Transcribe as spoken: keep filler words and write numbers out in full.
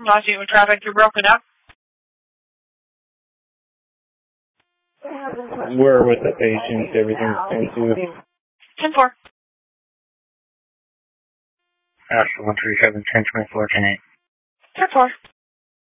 Lost you with traffic. You're broken up. We're with the patient. Everything's ten two. ten four. Astro one three seven, ten twenty-four, ten eight. ten four.